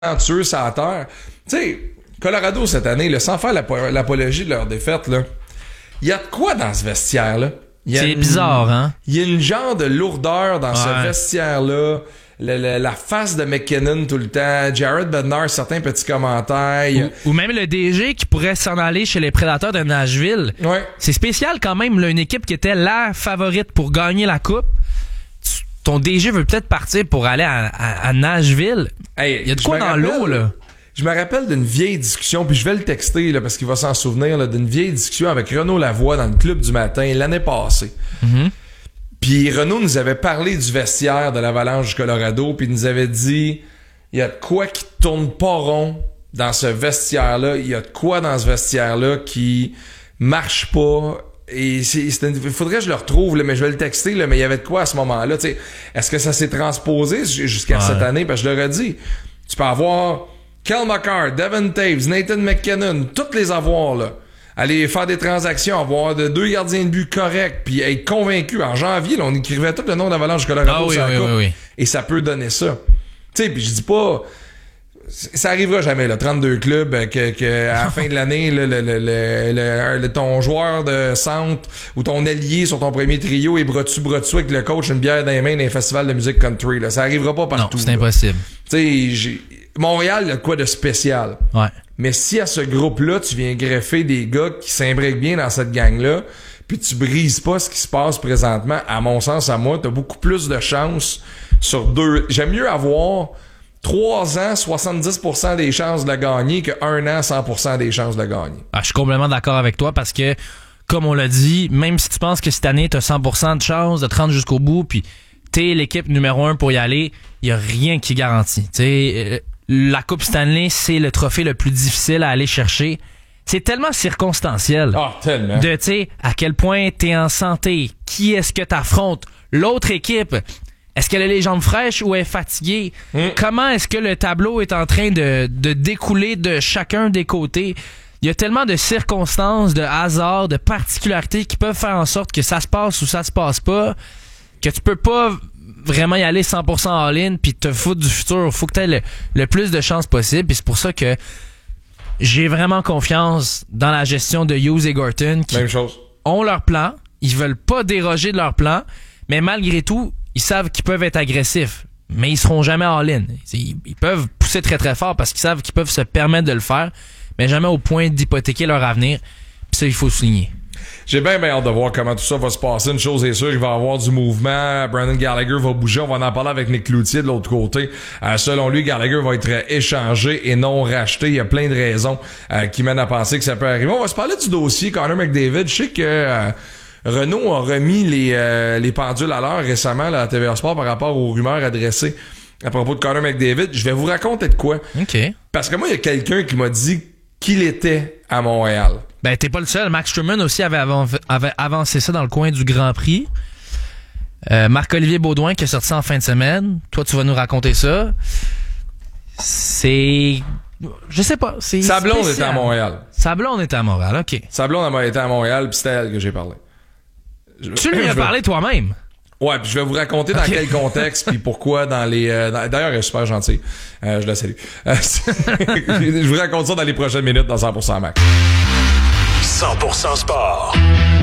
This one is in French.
talentueux sur la terre. Tu sais, Colorado cette année, là, sans faire l'apologie de leur défaite, là, il y a de quoi dans ce vestiaire-là? C'est bizarre, hein? Il y a une genre de lourdeur dans ce vestiaire-là. La face de McKinnon tout le temps, Jared Bednar, certains petits commentaires. Ou même le DG qui pourrait s'en aller chez les Prédateurs de Nashville. Ouais. C'est spécial quand même, là, une équipe qui était la favorite pour gagner la coupe. Ton DG veut peut-être partir pour aller à Nashville. Hey, il y a de quoi dans l'eau, là. Je me rappelle d'une vieille discussion, puis je vais le texter là, parce qu'il va s'en souvenir, là, d'une vieille discussion avec Renaud Lavoie dans le club du matin l'année passée. Mm-hmm. Puis Renaud nous avait parlé du vestiaire de l'Avalanche du Colorado, puis il nous avait dit il y a de quoi qui tourne pas rond dans ce vestiaire-là, il y a de quoi dans ce vestiaire-là qui marche pas. Et il faudrait que je le retrouve, là, mais je vais le texter, là, mais il y avait de quoi à ce moment-là. T'sais, est-ce que ça s'est transposé jusqu'à cette année? Parce que je le redis, tu peux avoir Kel McCarr, Devin Taves, Nathan McKinnon, tous les avoirs, là. Aller faire des transactions, avoir 2 gardiens de but corrects, puis être convaincu. En janvier, là, on écrivait tout le nom d'Avalanche Colorado sur la coupe. Oui. Et ça peut donner ça. Tu sais, puis je dis pas... Ça arrivera jamais, là, 32 clubs, que à la fin de l'année, ton joueur de centre ou ton allié sur ton premier trio est bras-dessus avec le coach une bière dans les mains dans un festival de musique country. Là. Ça arrivera pas partout. Non, c'est impossible. Tu sais, Montréal, il y a quoi de spécial. Ouais. Mais si à ce groupe-là, tu viens greffer des gars qui s'imbriquent bien dans cette gang-là, puis tu brises pas ce qui se passe présentement, à mon sens, à moi, t'as beaucoup plus de chances sur 2. J'aime mieux avoir 3 ans, 70% des chances de la gagner que 1 an, 100% des chances de la gagner. Ah, je suis complètement d'accord avec toi parce que, comme on l'a dit, même si tu penses que cette année, t'as 100% de chances de te rendre jusqu'au bout, puis t'es l'équipe numéro 1 pour y aller, il y a rien qui garantit. T'sais, la Coupe Stanley, c'est le trophée le plus difficile à aller chercher. C'est tellement circonstanciel. Ah, tellement. De, tu sais, à quel point t'es en santé, qui est-ce que t'affrontes, l'autre équipe... Est-ce qu'elle a les jambes fraîches ou est fatiguée? Comment est-ce que le tableau est en train de découler de chacun des côtés? Il y a tellement de circonstances, de hasards, de particularités qui peuvent faire en sorte que ça se passe ou ça se passe pas, que tu peux pas vraiment y aller 100% all-in puis te foutre du futur. Faut que tu aies le plus de chances possible. Puis c'est pour ça que j'ai vraiment confiance dans la gestion de Hughes et Gorton qui Même chose. ont leur plan. Ils veulent pas déroger de leur plan, mais malgré tout, ils savent qu'ils peuvent être agressifs, mais ils seront jamais all-in. Ils peuvent pousser très très fort parce qu'ils savent qu'ils peuvent se permettre de le faire, mais jamais au point d'hypothéquer leur avenir. Puis ça, il faut souligner. J'ai bien hâte de voir comment tout ça va se passer. Une chose est sûre, il va y avoir du mouvement. Brandon Gallagher va bouger. On va en parler avec Nick Cloutier de l'autre côté. Selon lui, Gallagher va être échangé et non racheté. Il y a plein de raisons qui mènent à penser que ça peut arriver. On va se parler du dossier Connor McDavid. Je sais que... Renaud a remis les pendules à l'heure récemment là, à TVA Sport par rapport aux rumeurs adressées à propos de Connor McDavid. Je vais vous raconter de quoi. OK. Parce que moi, il y a quelqu'un qui m'a dit qu'il était à Montréal. Ben, t'es pas le seul. Max Sturman aussi avait avancé ça dans le coin du Grand Prix. Marc-Olivier Baudouin qui est sorti en fin de semaine. Toi, tu vas nous raconter ça. C'est... Je sais pas. C'est sa blonde spécial. était à Montréal. Sa blonde était à Montréal, OK. Sa blonde était à Montréal, puis c'était à elle que j'ai parlé. Tu lui as parlé toi-même? Ouais, puis je vais vous raconter dans quel contexte puis pourquoi dans les... d'ailleurs, elle est super gentille. Je la salue. Je vous raconte ça dans les prochaines minutes dans 100% Max. 100% Sport.